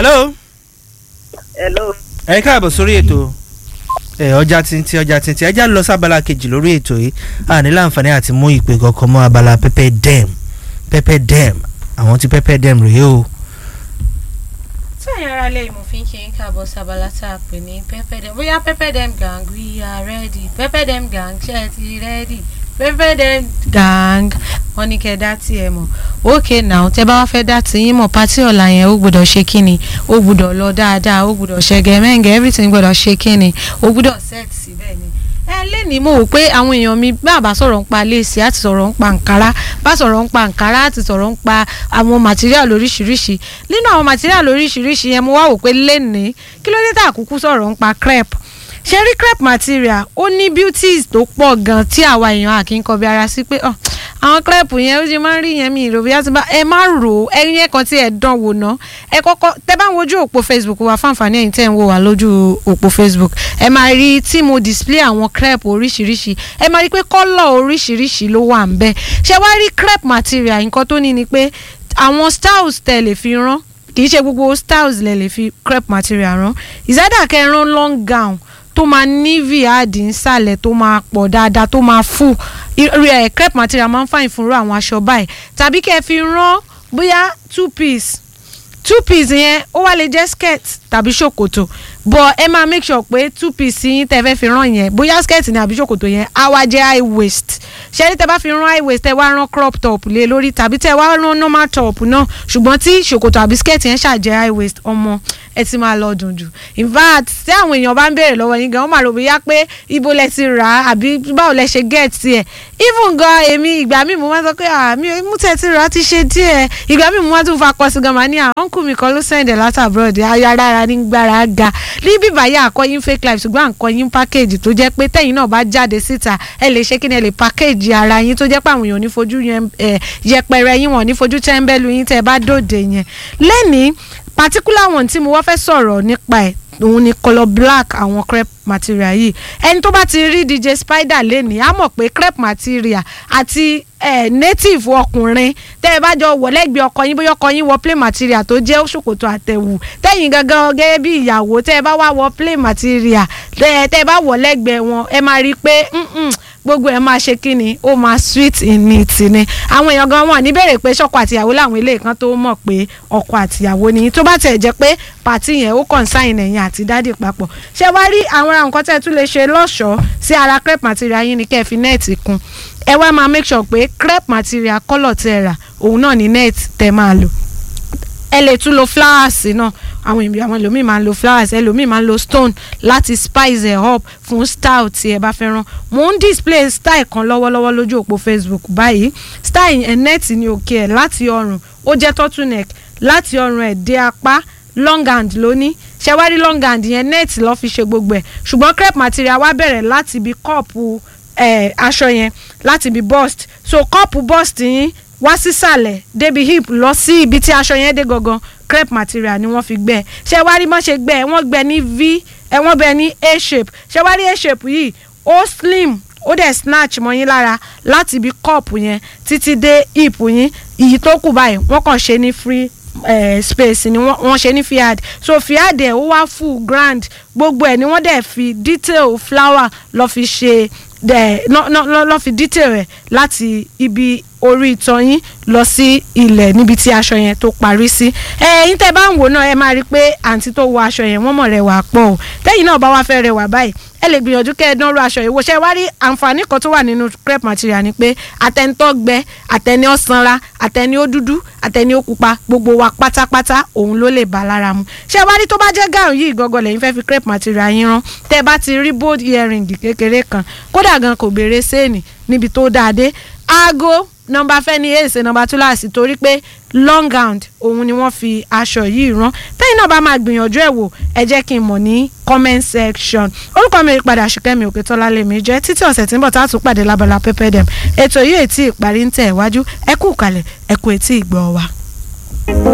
hello. hello. ẹ káàbọ̀ sórí ètò ọjà tìǹtì ẹ já lọ sábàlá kejì lórí ètò yìí a ní láǹfààní àti mú ìpè kankan mọ́ abala pepper dem àwọn tí pepper dem rèé o. sẹ́yìn ara lẹ́yìn mo fi ń ṣe ń káàbọ̀ sábàlá tá a pè ní pepper dem bóyá pepper dem gang we are ready pepper dem gang ṣe é ti ready pepper dem gang wọ́n ní kẹ́ dá tí ẹ mọ̀ okay now tẹ́ bá wá fẹ́ dá tí yín mọ̀ pátí ọ̀la yẹn ó gbọ́dọ̀ ṣe kíni ó gbọ́dọ̀ lọ dáadáa ó gbọ́dọ̀ ṣẹgẹ mẹ́ngẹ everything gbọ́dọ̀ ṣe kíni ó gbọ́dọ̀ set síbẹ̀ ni. ẹ lẹ́ni mo wò pé àwọn èèyàn mi bá sọ̀rọ̀ ń pa léèsì àti sọ̀rọ̀ ń pa àǹkárá bá sọ̀rọ̀ ń pa àǹkárá àti sọ̀rọ̀ ń pa àwọn material oríṣiríṣi nínú àwọn material oríṣiríṣi yẹn mo wá wò pé lẹ́ni kí ló dé tá àkúkú sọ̀rọ̀ ń pa crepe ṣe rí crepe material ó ní beauties tó pọ̀ gan tí àwa èèyàn àkínkọbi ara sí pé àwọn crepe yẹn ó ṣe máa ń rí yẹn mi ìròbí àti bá ẹ má rò ó ẹyin yẹn kan tí ẹ dán wò ná ẹ kọ́kọ́ tẹ bá ń wojú òpó Facebook wa fáǹfààní ẹ̀yin tẹ́ ń wò wá lójú òpó Facebook ẹ máa rí tí mo display àwọn crepe oríṣiríṣi ẹ máa rí pé colour oríṣiríṣi ló wà ń bẹ ṣe wá rí crepe material nǹkan tó ní ni pé àwọn styles tẹ́ lè fi rán kì í ṣe gbogbo styles lè fi crepe material rán ìsádà kẹ́ rán long gown tó máa ní viadi nsàlẹ̀ tó máa pọ̀ dáadáa tó máa full crepe material máa ń fàyìn fúnra àwọn aṣọ báyìí tàbí kẹ́ fi rán bóyá two piece yẹn ó wá lè jẹ́ skirt tàbí ṣòkòtò but ẹ máa make sure pé two piece yín tẹ́ fẹ́ fi rán yẹn bóyá skirt ni àbí ṣòkòtò yẹn á wá jẹ́ high waist ṣẹ́rí tẹ́ bá fi rán high waist tẹ́ wá rán crop top lé lórí tàbí tẹ́ wá rán normal top náà ṣùgbọ́n tí ṣòkòtò àbí skirt yẹn ṣàjẹ́ high waist ọmọ ẹ ti máa lọ dùn jù in fact tí àwọn èèyàn bá ń béèrè lọ́wọ́ yín gan wọ́n máa rò bóyá pé ibo lẹ ti rà á àbí báwo lẹ ṣe get tiẹ̀ even gan èmi ìgbà míì mo máa sọ pé mi ò mú tẹ̀ ti rà á ti ṣe díẹ̀ ìgbà míì mo máa tún fa kọ sí gan máa ní uncle mi kan ló sẹ́ndẹ̀ látàbúrọ̀dì ayára ní gbára ga ní bíbáyà àkọyín fake life ṣùgbọ́n àkọyín package tó jẹ́ pé tẹ̀yìn náà bá jáde síta ẹ lè ṣe kí ni ẹ lè package ara yín tó jẹ́ pé àwọn èèyàn ní fojú yẹpẹrẹ yín wọ́n ní fojú tẹ́ńbẹ́lú yín tẹ́ bá dòde yẹn lẹ́ni particular one tí mo wá fẹ́ sọ̀rọ̀ nípa ẹ̀ òun ni colour black àwọn crepe material yìí ẹni tó bá ti rí DJ Spider lẹ́nìí á mọ̀ pé crepe material àti native ọkùnrin tẹ́ ẹ bá jọ wọ̀ lẹ́gbẹ̀ẹ́ ọkọ yín bóyá ọkọ yín wọ plain material tó jẹ́ ṣòkòtò àtẹ̀wù tẹ́yìn gangan gẹ́gẹ́ bí ìyàwó tẹ́ ẹ bá wá wọ plain material tẹ́ ẹ bá wọ̀ lẹ́gbẹ̀ẹ́ wọn ẹ máa rí i pé gbogbo ẹ máa ṣe kí ni ó máa sweet in it ni àwọn èèyàn gan wọn ní bẹ̀rẹ̀ pé ṣọkọ àtìyàwó làwọn ilé kan tó mọ̀ pé ọkọ àtìyàwó ni tó bá tẹ̀ jẹ́ pé pàtí yẹn ó consign ẹ̀yìn àti dádì papọ̀ ṣé wá rí àwọn nǹkan tẹ́ tún lè ṣe lọ́ṣọ̀ọ́ sí ara crepe material yín ni kẹ́ ẹ fi nẹ́ẹ̀tì kùn ẹ wá máa make sure pé crepe material colour tẹ́ rà òun náà ni net tẹ́ máa lò ẹ lè tún lo flowers náà àwọn ẹlòmíì máa ń lo flowers ẹlòmíì máa ń lo stone láti spice ẹ̀ up fún style tí ẹ bá fẹ́ràn mo ń display style kan lọ́wọ́lọ́wọ́ lójú òpó Facebook báyìí style ẹ̀ net ní òkè ẹ̀ láti ọrùn ó jẹ́ turtleneck láti ọrùn ẹ̀ dé apá long hand lóní ṣẹwárí long hand yẹn net lọ́ fi ṣe gbogbo ẹ̀ ṣùgbọ́n crepe material wá bẹ̀rẹ̀ láti ibi kọ́ọ̀pù aṣọ yẹn láti ibi bust so kọ́ọ̀pù bust yín wá sísàlẹ̀ débi hip lọ sí ibi tí aṣọ yẹn dé gangan crepe material ni wọ́n fi gbẹ́ ṣé wá rí mọ́ ṣe gbẹ́ wọ́n gbẹ́ ní v wọ́n gbẹ́ ní a shape ṣé wá rí a shape yìí ó slim ó dẹ̀ snatch mọ́ yín lára láti ibi cup yẹn títí dé hip yín ìyí tó kù báyìí wọ́n kàn ṣe ní free space ni wọ́n ṣe ní fiad so fiad ẹ̀ ó wá full grand gbogbo ẹ̀ ni wọ́n dẹ̀ fi detail flower lọ́ fi ṣe lọ́ fi detail rẹ̀ láti ibi orí ìtàn yín lọ sí ilẹ̀ níbi tí aṣọ yẹn tó parí sí ẹ̀yin tẹ́ bá ń wò náà ẹ máa rí pé àǹtí tó wọ aṣọ yẹn wọ́n mọ̀ rẹwà pọ̀ o tẹ́yìn náà bá wá fẹ́ rẹwà báyìí ẹ lè gbìyànjú kẹ́ ẹ dánrú aṣọ yìí wò ṣe wá rí àǹfààní kan tó wà nínú crepe material ni pé àtẹnitọ́ gbẹ àtẹni ó sanra àtẹni ó dúdú àtẹni ó pupa gbogbo wa pátápátá òun ló lè bá lára mu ṣe wá rí tó bá jẹ́ gown yìí gọ́gọ́ lẹ́yìn fẹ́ fi crepe material yín rán tẹ́ bá ti rí bold earring kékeré kan kódà gan kò béèrè séènì níbi tó dáadé aago nọmba fẹ́ ní èsè nọmba túláàsì torí pé long gown òun ni wọ́n fi aṣọ yìí rán tẹ́yìn náà bá máa gbìyànjú ẹ̀ wò ẹ jẹ́ kí n mọ̀ ní comment section orúkọ mi padà Ṣìkẹ́mi Òkètọ́lá lèmi jẹ́ títí ọ̀sẹ̀ tí ń bọ̀ tá a tún pàdé lábala pepper dem ètò yìí ètí ìparí ń tẹ̀ wájú ẹ kú kalẹ̀ ẹ kú etí ìgbọ́ wa.